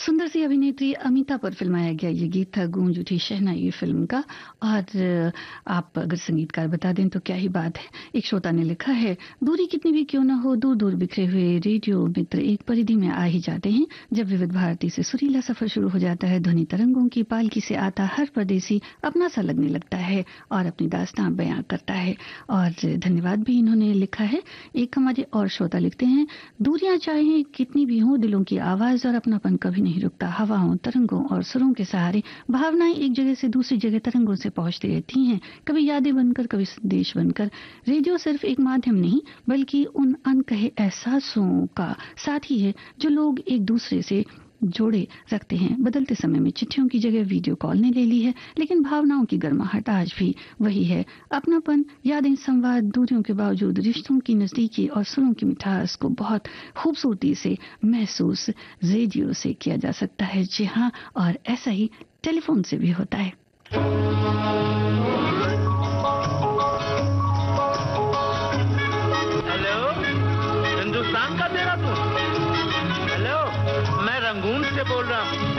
सुंदर सी अभिनेत्री अमिता पर फिल्माया गया ये गीत था गूंज उठी शहनाई फिल्म का। और आप अगर संगीतकार बता दें तो क्या ही बात है। एक श्रोता ने लिखा है, दूरी कितनी भी क्यों ना हो, दूर दूर बिखरे हुए रेडियो मित्र एक परिधि में आ ही जाते हैं। जब विविध भारती से सुरीला सफर शुरू हो जाता है, ध्वनि तरंगों की पालकी से आता हर परदेसी अपना सा लगने लगता है और अपनी दास्तां बयां करता है। और धन्यवाद भी इन्होंने लिखा है। एक हमारे और श्रोता लिखते हैं, दूरियां चाहे कितनी भी हों, दिलों की आवाज और अपनापन कभी नहीं रुकता। हवाओं, तरंगों और सुरों के सहारे भावनाएं एक जगह से दूसरी जगह तरंगों से पहुंचती रहती हैं, कभी यादें बनकर, कभी संदेश बनकर। रेडियो सिर्फ एक माध्यम नहीं बल्कि उन अनकहे एहसासों का साथी है जो लोग एक दूसरे से जोड़े रखते हैं। बदलते समय में चिट्ठियों की जगह वीडियो कॉल ने ले ली है, लेकिन भावनाओं की गर्माहट आज भी वही है। अपनापन, यादें, संवाद, दूरियों के बावजूद रिश्तों की नजदीकी और सुरों की मिठास को बहुत खूबसूरती से महसूस रेडियो से किया जा सकता है। जी हाँ, और ऐसा ही टेलीफोन से भी होता है। हेलो, हिंदुस्तान का तेरा तू। हेलो, मैं रंगून से बोल रहा हूँ।